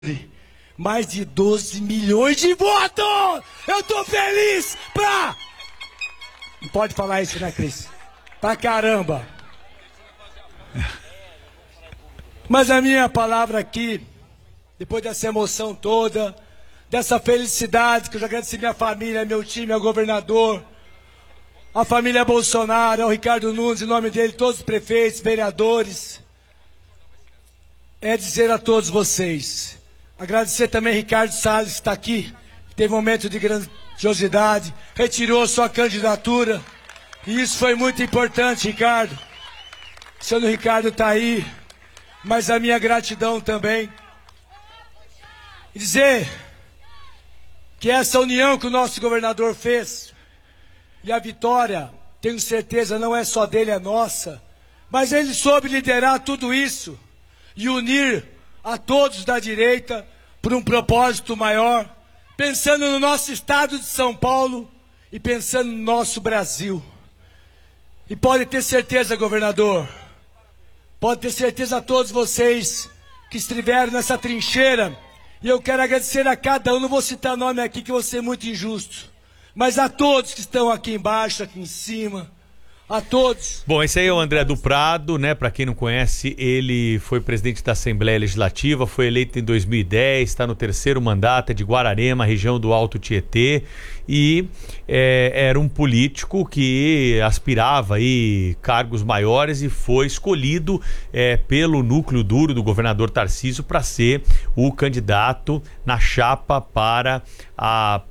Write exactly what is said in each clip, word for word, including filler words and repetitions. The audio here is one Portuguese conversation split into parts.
mais de doze milhões de votos! Eu tô feliz pra... Não pode falar isso, né, Cris? Pra caramba! Mas a minha palavra aqui, depois dessa emoção toda, dessa felicidade, que eu já agradeci minha família, meu time, ao governador, a família Bolsonaro, ao Ricardo Nunes, em nome dele, todos os prefeitos, vereadores, é dizer a todos vocês, agradecer também Ricardo Salles, que está aqui, que teve um momento de grandiosidade, retirou sua candidatura, e isso foi muito importante, Ricardo. O senhor Ricardo está aí, mas a minha gratidão também. E dizer que essa união que o nosso governador fez, e a vitória, tenho certeza, não é só dele, é nossa, mas ele soube liderar tudo isso e unir a todos da direita por um propósito maior, pensando no nosso estado de São Paulo e pensando no nosso Brasil. E pode ter certeza, governador, pode ter certeza a todos vocês que estiveram nessa trincheira, e eu quero agradecer a cada um, não vou citar nome aqui que eu vou ser muito injusto, mas a todos que estão aqui embaixo, aqui em cima, a todos. Bom, esse aí é o André do Prado, né? Para quem não conhece, ele foi presidente da Assembleia Legislativa, foi eleito em dois mil e dez, está no terceiro mandato, é de Guararema, região do Alto Tietê, e é, era um político que aspirava aí cargos maiores e foi escolhido é, pelo núcleo duro do governador Tarcísio para ser o candidato na chapa para a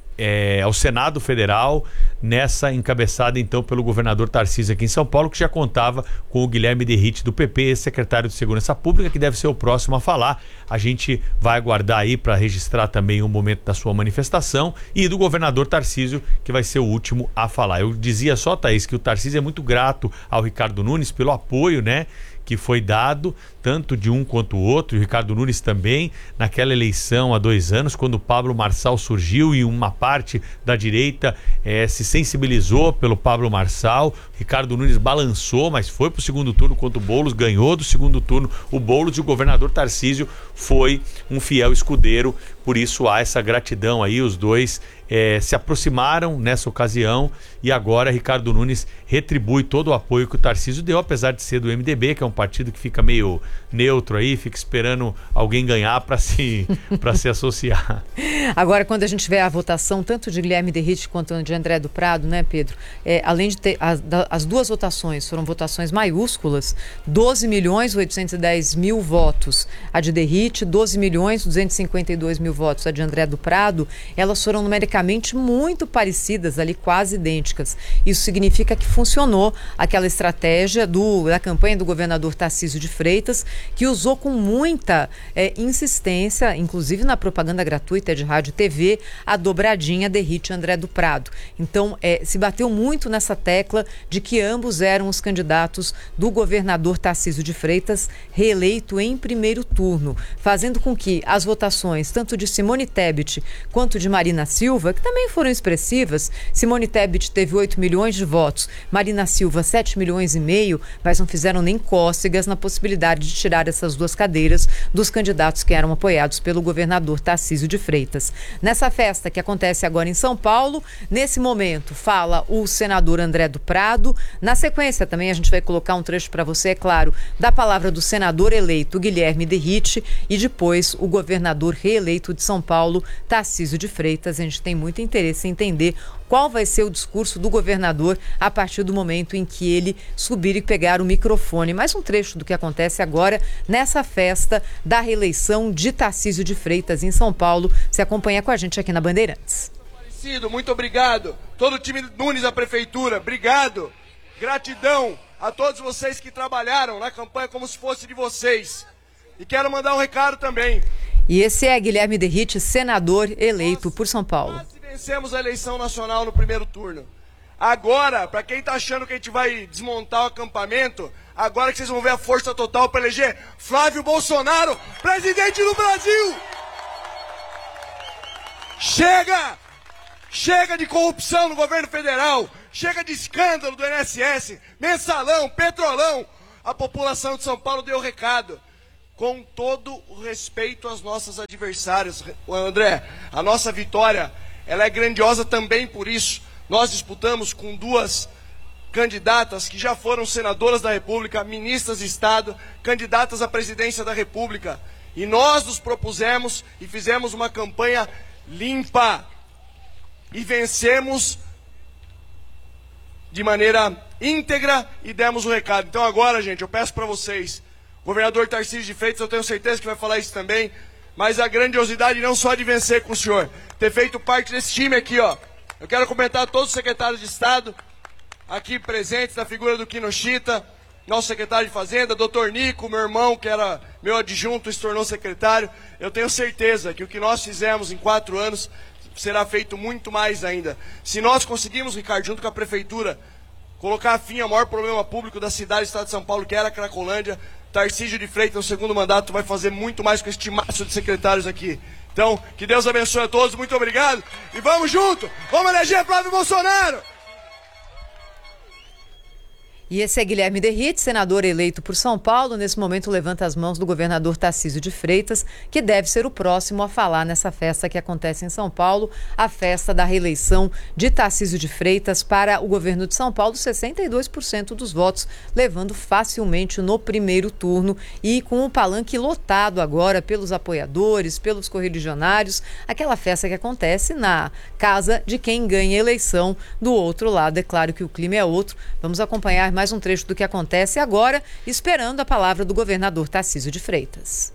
É, ao Senado Federal, nessa encabeçada então pelo governador Tarcísio aqui em São Paulo, que já contava com o Guilherme Derrite do P P, secretário de Segurança Pública, que deve ser o próximo a falar. A gente vai aguardar aí para registrar também o momento da sua manifestação, e do governador Tarcísio, que vai ser o último a falar. Eu dizia só, Thaís, que o Tarcísio é muito grato ao Ricardo Nunes pelo apoio, né, que foi dado, tanto de um quanto o outro, e o Ricardo Nunes também, naquela eleição há dois anos, quando o Pablo Marçal surgiu e uma parte da direita eh, se sensibilizou pelo Pablo Marçal. Ricardo Nunes balançou, mas foi para o segundo turno contra o Boulos, ganhou do segundo turno o Boulos, e o governador Tarcísio foi um fiel escudeiro. Por isso há essa gratidão aí, os dois eh, se aproximaram nessa ocasião, e agora Ricardo Nunes retribui todo o apoio que o Tarcísio deu, apesar de ser do M D B, que é um partido que fica meio neutro aí, fica esperando alguém ganhar para se, para se associar. Agora, quando a gente vê a votação, tanto de Guilherme Derrite quanto de André do Prado, né, Pedro? É, além de ter as, as duas votações, foram votações maiúsculas, doze milhões oitocentos e dez mil votos a de Derrite, doze milhões duzentos e cinquenta e dois mil votos a de André do Prado, elas foram numericamente muito parecidas, ali quase idênticas. Isso significa que funcionou aquela estratégia do, da campanha do governador Tarcísio de Freitas, que usou com muita é, insistência, inclusive na propaganda gratuita de rádio e T V, a dobradinha Derrite e André do Prado. Então, é, se bateu muito nessa tecla de que ambos eram os candidatos do governador Tarcísio de Freitas, reeleito em primeiro turno, fazendo com que as votações, tanto de Simone Tebet quanto de Marina Silva, que também foram expressivas. Simone Tebet teve oito milhões de votos, Marina Silva sete milhões e meio, mas não fizeram nem cócegas na possibilidade de tirar essas duas cadeiras dos candidatos que eram apoiados pelo governador Tarcísio de Freitas. Nessa festa que acontece agora em São Paulo, nesse momento fala o senador André do Prado. Na sequência também a gente vai colocar um trecho para você, é claro, da palavra do senador eleito Guilherme Derrite, e depois o governador reeleito de São Paulo, Tarcísio de Freitas. A gente tem muito interesse em entender qual vai ser o discurso do governador a partir do momento em que ele subir e pegar o microfone. Mais um trecho do que acontece agora nessa festa da reeleição de Tarcísio de Freitas em São Paulo. Você acompanha com a gente aqui na Bandeirantes. Muito obrigado. Todo o time Nunes da Prefeitura, obrigado. Gratidão a todos vocês que trabalharam na campanha como se fosse de vocês. E quero mandar um recado também. E esse é Guilherme Derrite, senador eleito por São Paulo. Nós vencemos a eleição nacional no primeiro turno. Agora, para quem tá achando que a gente vai desmontar o acampamento, agora que vocês vão ver a força total para eleger Flávio Bolsonaro, presidente do Brasil! Chega! Chega de corrupção no governo federal! Chega de escândalo do I N S S, mensalão, petrolão! A população de São Paulo deu o recado. com todo o respeito às nossas adversárias. André, a nossa vitória, ela é grandiosa também por isso. Nós disputamos com duas candidatas que já foram senadoras da República, ministras de Estado, candidatas à presidência da República. E nós nos propusemos e fizemos uma campanha limpa. E vencemos de maneira íntegra e demos o recado. Então agora, gente, eu peço para vocês, o governador Tarcísio de Freitas, eu tenho certeza que vai falar isso também, mas a grandiosidade não só de vencer com o senhor, ter feito parte desse time aqui, ó. Eu quero cumprimentar todos os secretários de Estado aqui presentes, na figura do Kinoshita, nosso secretário de Fazenda, doutor Nico, meu irmão, que era meu adjunto, se tornou secretário. Eu tenho certeza que o que nós fizemos em quatro anos será feito muito mais ainda. Se nós conseguimos, Ricardo, junto com a Prefeitura, colocar fim ao maior problema público da cidade do Estado de São Paulo, que era a Cracolândia, Tarcísio de Freitas, no segundo mandato, vai fazer muito mais com este maço de secretários aqui. Então, que Deus abençoe a todos, muito obrigado. E vamos junto, vamos eleger Flávio Bolsonaro! E esse é Guilherme Derrite, senador eleito por São Paulo. Nesse momento levanta as mãos do governador Tarcísio de Freitas, que deve ser o próximo a falar nessa festa que acontece em São Paulo, a festa da reeleição de Tarcísio de Freitas para o governo de São Paulo, sessenta e dois por cento dos votos, levando facilmente no primeiro turno e com o palanque lotado agora pelos apoiadores, pelos correligionários, aquela festa que acontece na casa de quem ganha a eleição do outro lado. É claro que o clima é outro. Vamos acompanhar mais um trecho do que acontece agora, esperando a palavra do governador Tarcísio de Freitas.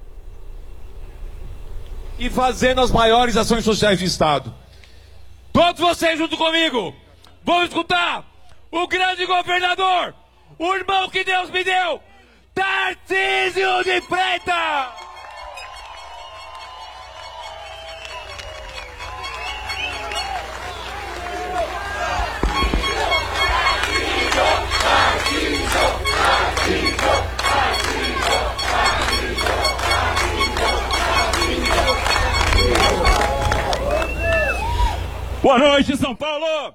E fazendo as maiores ações sociais do Estado. Todos vocês junto comigo, vamos escutar o grande governador, o irmão que Deus me deu, Tarcísio de Freitas! Boa noite, São Paulo!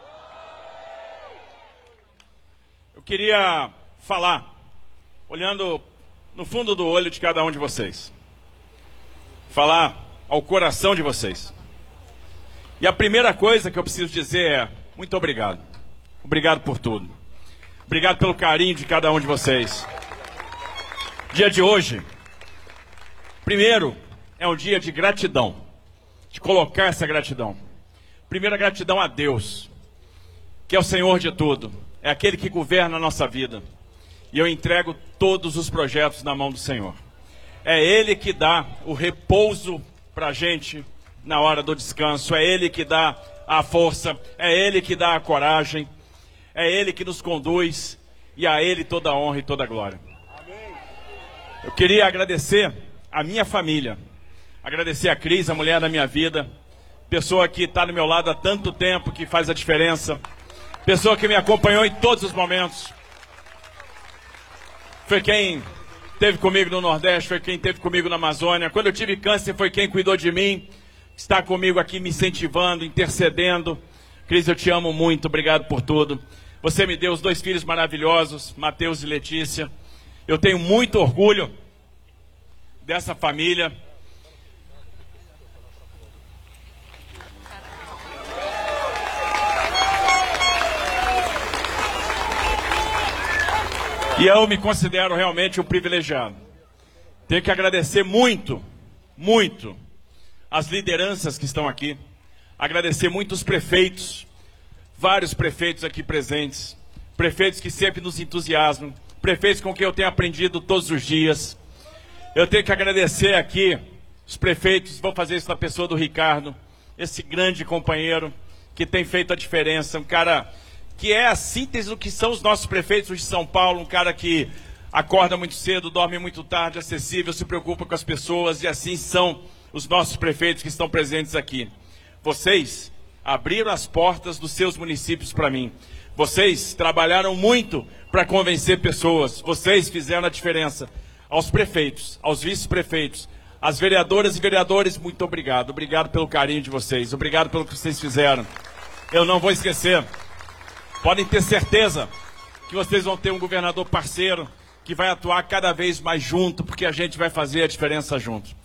Eu queria falar, olhando no fundo do olho de cada um de vocês. Falar ao coração de vocês. E a primeira coisa que eu preciso dizer é: muito obrigado. Obrigado por tudo. Obrigado pelo carinho de cada um de vocês. Dia de hoje, primeiro, é um dia de gratidão. De colocar essa gratidão. Primeira gratidão a Deus, que é o Senhor de tudo, é aquele que governa a nossa vida. E eu entrego todos os projetos na mão do Senhor. É Ele que dá o repouso para a gente na hora do descanso, é Ele que dá a força, é Ele que dá a coragem, é Ele que nos conduz e a Ele toda a honra e toda a glória. Eu queria agradecer a minha família, agradecer a Cris, a mulher da minha vida, pessoa que está do meu lado há tanto tempo, que faz a diferença. Pessoa que me acompanhou em todos os momentos. Foi quem esteve comigo no Nordeste, foi quem esteve comigo na Amazônia. Quando eu tive câncer, foi quem cuidou de mim. Está comigo aqui me incentivando, intercedendo. Cris, eu te amo muito, obrigado por tudo. Você me deu os dois filhos maravilhosos, Mateus e Letícia. Eu tenho muito orgulho dessa família. E eu me considero realmente um privilegiado. Tenho que agradecer muito, muito as lideranças que estão aqui. Agradecer muito os prefeitos, vários prefeitos aqui presentes. Prefeitos que sempre nos entusiasmam. Prefeitos com quem eu tenho aprendido todos os dias. Eu tenho que agradecer aqui os prefeitos, vou fazer isso na pessoa do Ricardo, esse grande companheiro que tem feito a diferença, um cara que é a síntese do que são os nossos prefeitos de São Paulo, um cara que acorda muito cedo, dorme muito tarde, acessível, se preocupa com as pessoas, e assim são os nossos prefeitos que estão presentes aqui. Vocês abriram as portas dos seus municípios para mim. Vocês trabalharam muito para convencer pessoas. Vocês fizeram a diferença. Aos prefeitos, aos vice-prefeitos, às vereadoras e vereadores, muito obrigado. Obrigado pelo carinho de vocês. Obrigado pelo que vocês fizeram. Eu não vou esquecer. Podem ter certeza que vocês vão ter um governador parceiro, que que vai atuar cada vez mais junto, porque a gente vai fazer a diferença junto.